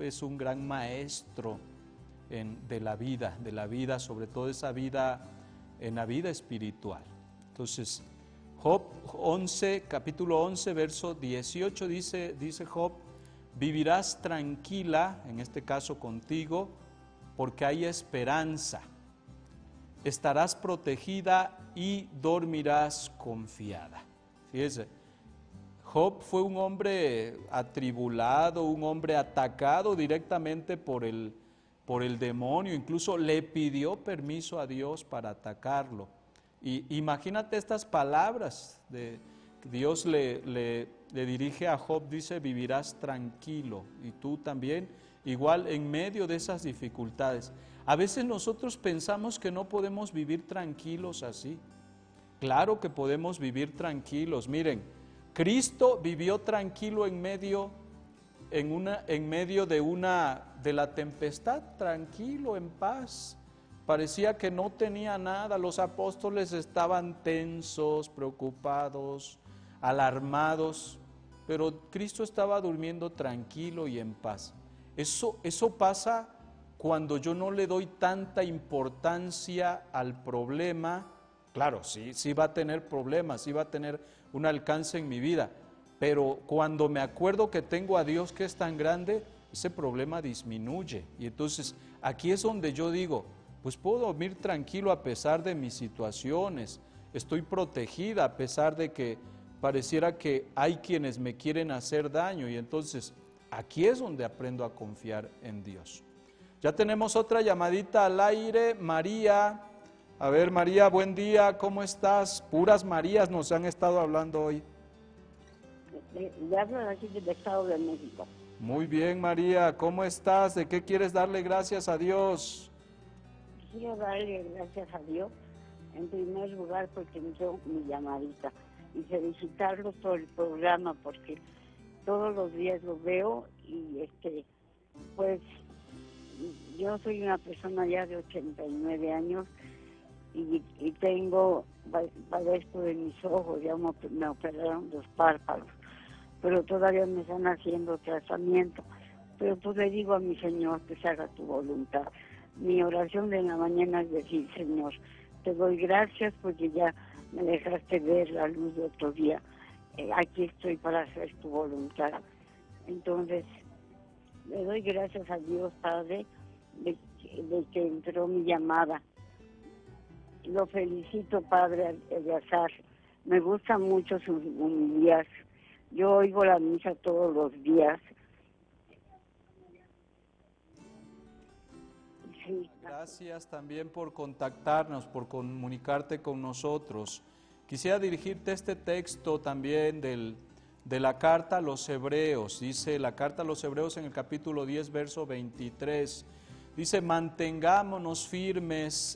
es un gran maestro de la vida, sobre todo esa vida, en la vida espiritual. Entonces, Job 11, capítulo 11, verso 18, dice Job: vivirás tranquila, en este caso contigo, porque hay esperanza. Estarás protegida y dormirás confiada. Fíjese, Job fue un hombre atribulado, un hombre atacado directamente por el demonio, incluso le pidió permiso a Dios para atacarlo. Y imagínate estas palabras, Dios le dirige a Job, dice: vivirás tranquilo, y tú también, igual en medio de esas dificultades. A veces nosotros pensamos que no podemos vivir tranquilos así. Claro que podemos vivir tranquilos. Miren, Cristo vivió tranquilo en medio de la tempestad, tranquilo, en paz. Parecía que no tenía nada. Los apóstoles estaban tensos, preocupados, alarmados, pero Cristo estaba durmiendo tranquilo y en paz. Eso pasa cuando yo no le doy tanta importancia al problema. Claro, sí va a tener problemas, sí va a tener un alcance en mi vida, pero cuando me acuerdo que tengo a Dios que es tan grande, ese problema disminuye. Y entonces aquí es donde yo digo, pues puedo dormir tranquilo a pesar de mis situaciones, estoy protegida a pesar de que pareciera que hay quienes me quieren hacer daño, y entonces aquí es donde aprendo a confiar en Dios. Ya tenemos otra llamadita al aire, María. A ver, María, buen día, ¿cómo estás? Puras Marías nos han estado hablando hoy. Le hablo aquí del Estado de México. Muy bien, María, ¿cómo estás? ¿De qué quieres darle gracias a Dios? Quiero darle gracias a Dios, en primer lugar, porque me dio mi llamadita, y felicitarlo por el programa, porque todos los días lo veo, y pues yo soy una persona ya de 89 años, y padezco de mis ojos, ya me operaron los párpados, pero todavía me están haciendo tratamiento. Pero pues le digo a mi Señor que se haga tu voluntad. Mi oración de la mañana es decir: Señor, te doy gracias porque ya me dejaste ver la luz de otro día. Aquí estoy para hacer tu voluntad. Entonces, le doy gracias a Dios, Padre, de que entró mi llamada. Lo felicito, Padre Eleazar. Me gustan mucho sus homilías. Yo oigo la misa todos los días. Sí. Gracias también por contactarnos, por comunicarte con nosotros. Quisiera dirigirte este texto también de la carta a los Hebreos. Dice la carta a los Hebreos en el capítulo 10, verso 23. Dice: mantengamos firmes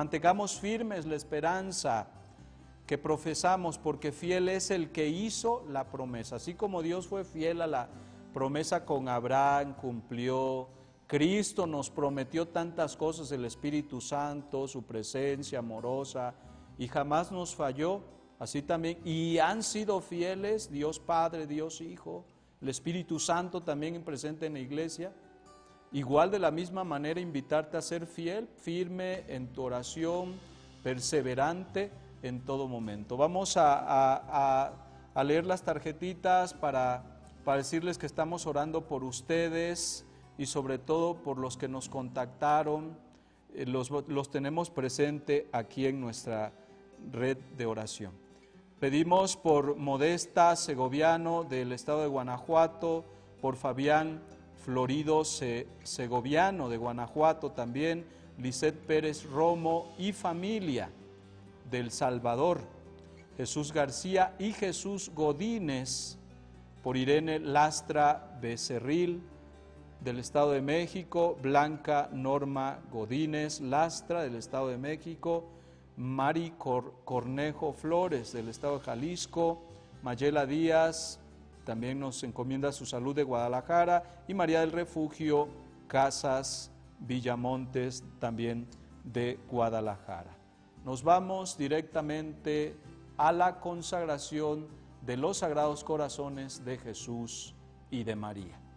la esperanza que profesamos, porque fiel es el que hizo la promesa. Así como Dios fue fiel a la promesa con Abraham, cumplió. Cristo nos prometió tantas cosas, el Espíritu Santo, su presencia amorosa, y jamás nos falló. Así también, y han sido fieles Dios Padre, Dios Hijo, el Espíritu Santo también presente en la iglesia. Igual, de la misma manera, invitarte a ser fiel, firme en tu oración, perseverante en todo momento. Vamos a leer las tarjetitas para decirles que estamos orando por ustedes y sobre todo por los que nos contactaron. Los tenemos presente aquí en nuestra red de oración. Pedimos por Modesta Segoviano del estado de Guanajuato, por Fabián Florido Segoviano de Guanajuato también, Lisette Pérez Romo y familia del Salvador, Jesús García y Jesús Godínez, por Irene Lastra Becerril del Estado de México, Blanca Norma Godínez Lastra del Estado de México, Mari Cornejo Flores del Estado de Jalisco, Mayela Díaz también nos encomienda su salud de Guadalajara, y María del Refugio Casas Villamontes también de Guadalajara. Nos vamos directamente a la consagración de los Sagrados Corazones de Jesús y de María.